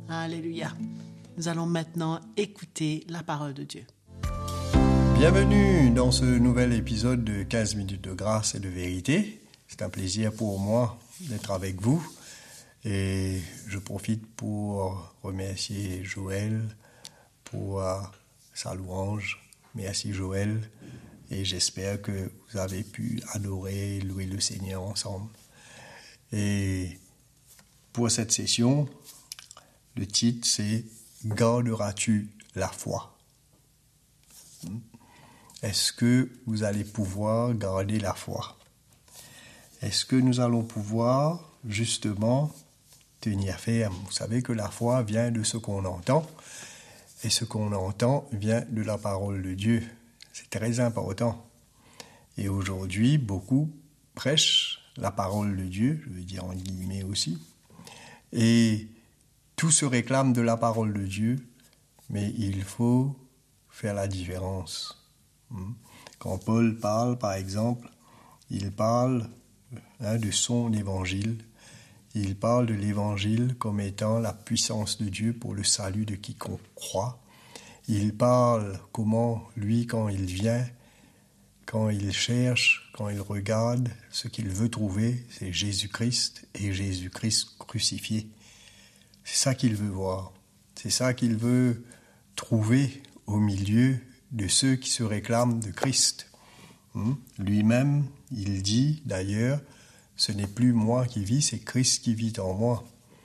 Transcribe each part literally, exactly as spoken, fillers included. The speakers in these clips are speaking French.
Alléluia. Nous allons maintenant écouter la parole de Dieu. Bienvenue dans ce nouvel épisode de quinze minutes de grâce et de vérité. C'est un plaisir pour moi d'être avec vous et je profite pour remercier Joël pour sa louange. Merci Joël et j'espère que vous avez pu adorer, louer le Seigneur ensemble. Et pour cette session, le titre c'est « Garderas-tu la foi ?» Est-ce que vous allez pouvoir garder la foi? Est-ce que nous allons pouvoir justement tenir ferme? Vous savez que la foi vient de ce qu'on entend et ce qu'on entend vient de la parole de Dieu. C'est très important. Et aujourd'hui, beaucoup prêchent la parole de Dieu, je veux dire en guillemets aussi, et tout se réclame de la parole de Dieu, mais il faut faire la différence. Quand Paul parle, par exemple, il parle hein, de son évangile. Il parle de l'évangile comme étant la puissance de Dieu pour le salut de quiconque croit. Il parle comment, lui, quand il vient, quand il cherche, quand il regarde, ce qu'il veut trouver, c'est Jésus-Christ et Jésus-Christ crucifié. C'est ça qu'il veut voir. C'est ça qu'il veut trouver au milieu de ceux qui se réclament de Christ. Hum? Lui-même, il dit d'ailleurs, ce n'est plus moi qui vis, c'est Christ qui vit en moi.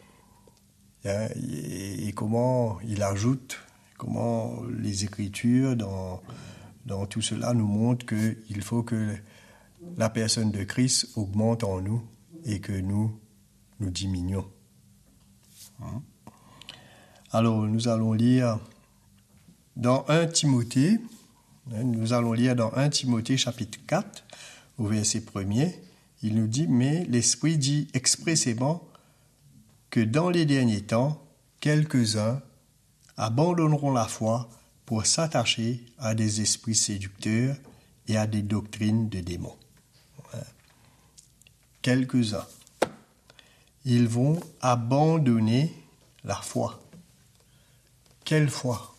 Et, et comment il ajoute, comment les Écritures dans, dans tout cela nous montrent qu'il faut que la personne de Christ augmente en nous et que nous, nous diminuons. Hum? Alors, nous allons lire dans premier Timothée, nous allons lire dans premier Timothée chapitre quatre, au verset premier, il nous dit « Mais l'Esprit dit expressément que dans les derniers temps, quelques-uns abandonneront la foi pour s'attacher à des esprits séducteurs et à des doctrines de démons. » Quelques-uns. Ils vont abandonner la foi. Quelle foi?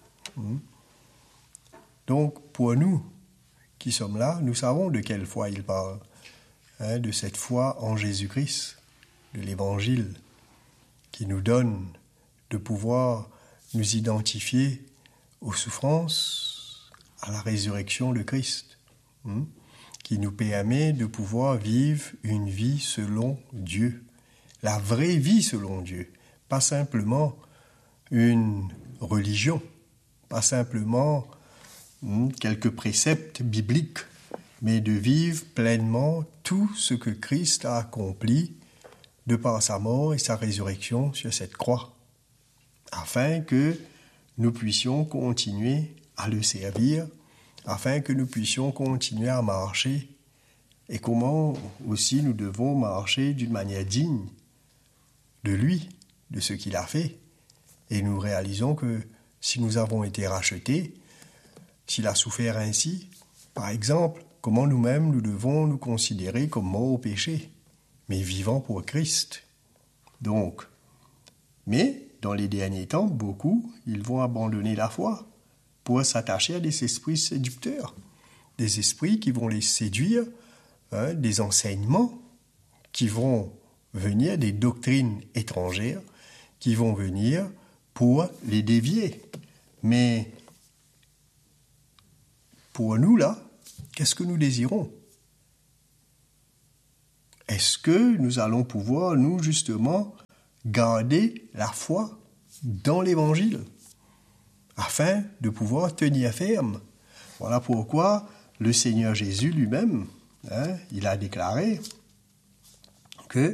Donc, pour nous qui sommes là, nous savons de quelle foi il parle. Hein, de cette foi en Jésus-Christ, de l'Évangile, qui nous donne de pouvoir nous identifier aux souffrances, à la résurrection de Christ, hein, qui nous permet de pouvoir vivre une vie selon Dieu, la vraie vie selon Dieu, pas simplement une religion, pas simplement hmm, quelques préceptes bibliques, mais de vivre pleinement tout ce que Christ a accompli de par sa mort et sa résurrection sur cette croix, afin que nous puissions continuer à le servir, afin que nous puissions continuer à marcher, et comment aussi nous devons marcher d'une manière digne de lui, de ce qu'il a fait. Et nous réalisons que si nous avons été rachetés, s'il a souffert ainsi, par exemple, comment nous-mêmes nous devons nous considérer comme morts au péché, mais vivants pour Christ. Donc, mais dans les derniers temps, beaucoup, ils vont abandonner la foi pour s'attacher à des esprits séducteurs, des esprits qui vont les séduire, hein, des enseignements qui vont venir, des doctrines étrangères qui vont venir pour les dévier. Mais pour nous, là, qu'est-ce que nous désirons? Est-ce que nous allons pouvoir, nous, justement, garder la foi dans l'Évangile afin de pouvoir tenir ferme? Voilà pourquoi le Seigneur Jésus lui-même, hein, il a déclaré que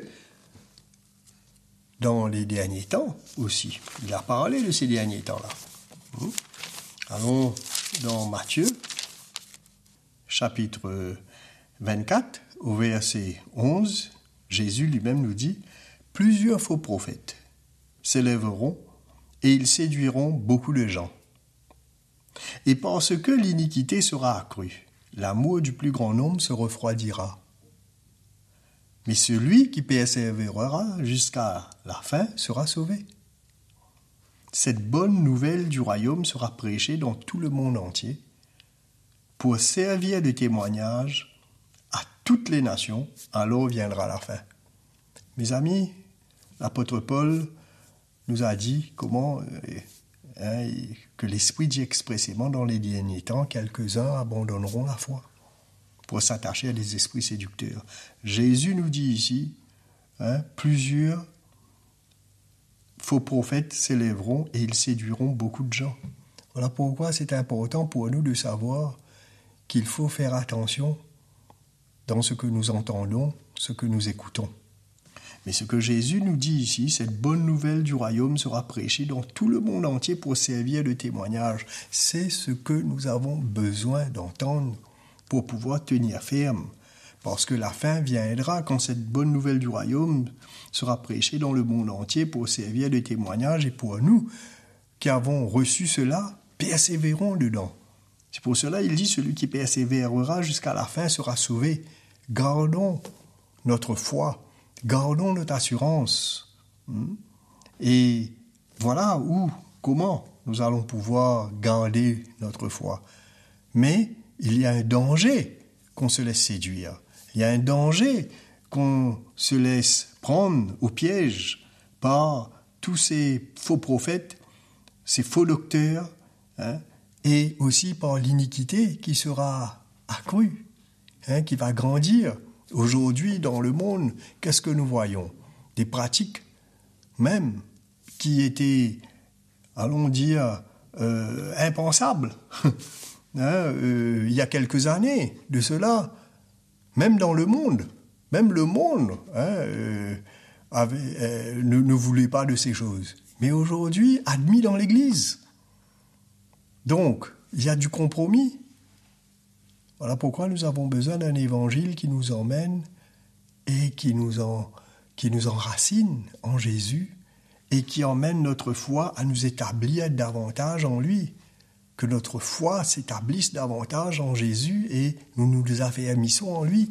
dans les derniers temps aussi, il a parlé de ces derniers temps-là. Allons dans Matthieu, chapitre vingt-quatre, au verset onze, Jésus lui-même nous dit « Plusieurs faux prophètes s'élèveront et ils séduiront beaucoup de gens. Et parce que l'iniquité sera accrue, l'amour du plus grand nombre se refroidira. Mais celui qui persévérera jusqu'à la fin sera sauvé. » cette bonne nouvelle du royaume sera prêchée dans tout le monde entier pour servir de témoignage à toutes les nations, alors viendra la fin. Mes amis, l'apôtre Paul nous a dit comment hein, que l'Esprit dit expressément dans les derniers temps, quelques-uns abandonneront la foi pour s'attacher à des esprits séducteurs. Jésus nous dit ici, hein, plusieurs faux prophètes s'élèveront et ils séduiront beaucoup de gens. Voilà pourquoi c'est important pour nous de savoir qu'il faut faire attention dans ce que nous entendons, ce que nous écoutons. Mais ce que Jésus nous dit ici, cette bonne nouvelle du royaume sera prêchée dans tout le monde entier pour servir de témoignage. C'est ce que nous avons besoin d'entendre pour pouvoir tenir ferme. Parce que la fin viendra quand cette bonne nouvelle du royaume sera prêchée dans le monde entier pour servir de témoignage. Et pour nous qui avons reçu cela, persévérons dedans. C'est pour cela il dit, celui qui persévérera jusqu'à la fin sera sauvé. Gardons notre foi, gardons notre assurance. Et voilà où, comment nous allons pouvoir garder notre foi. Mais il y a un danger qu'on se laisse séduire. Il y a un danger qu'on se laisse prendre au piège par tous ces faux prophètes, ces faux docteurs, hein, et aussi par l'iniquité qui sera accrue, hein, qui va grandir. Aujourd'hui, dans le monde, qu'est-ce que nous voyons? Des pratiques, même, qui étaient, allons dire, euh, impensables. hein, euh, il y a quelques années de cela, même dans le monde, même le monde hein, euh, avait, euh, ne, ne voulait pas de ces choses. Mais aujourd'hui, admis dans l'Église. Donc, il y a du compromis. Voilà pourquoi nous avons besoin d'un évangile qui nous emmène et qui nous, en, qui nous enracine en Jésus et qui emmène notre foi à nous établir davantage en lui. Que notre foi s'établisse davantage en Jésus et nous nous affermissons en lui.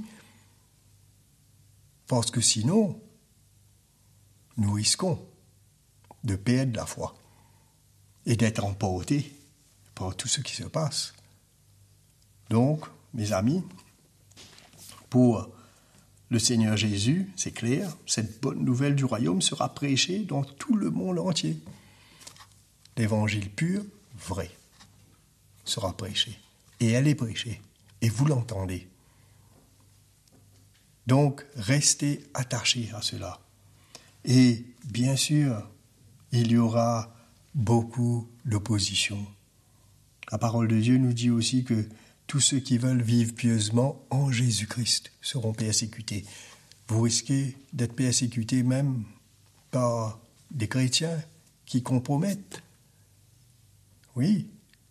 Parce que sinon, nous risquons de perdre la foi et d'être emportés par tout ce qui se passe. Donc, mes amis, pour le Seigneur Jésus, c'est clair, cette bonne nouvelle du royaume sera prêchée dans tout le monde entier. L'évangile pur, vrai, sera prêché. Et elle est prêchée. Et vous l'entendez. Donc, restez attachés à cela. Et bien sûr, il y aura beaucoup d'opposition. La parole de Dieu nous dit aussi que tous ceux qui veulent vivre pieusement en Jésus-Christ seront persécutés. Vous risquez d'être persécutés même par des chrétiens qui compromettent. Oui.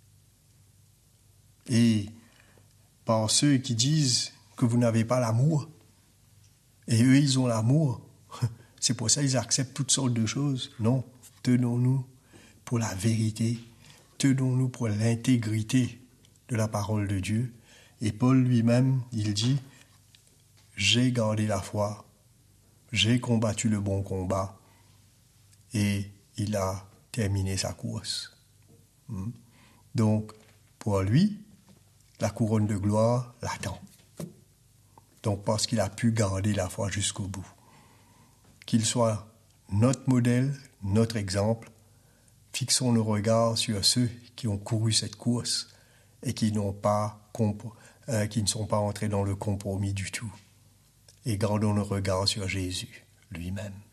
Et par ceux qui disent que vous n'avez pas l'amour. Et eux, ils ont l'amour. C'est pour ça qu'ils acceptent toutes sortes de choses. Non, tenons-nous pour la vérité. Tenons-nous pour l'intégrité de la parole de Dieu. Et Paul lui-même, il dit, « J'ai gardé la foi, j'ai combattu le bon combat. » Et il a terminé sa course. Donc, pour lui, la couronne de gloire l'attend. Donc, parce qu'il a pu garder la foi jusqu'au bout. Qu'il soit notre modèle, notre exemple, fixons nos regards sur ceux qui ont couru cette course et qui n'ont pas, euh, qui ne sont pas entrés dans le compromis du tout. Et gardons nos regards sur Jésus lui-même.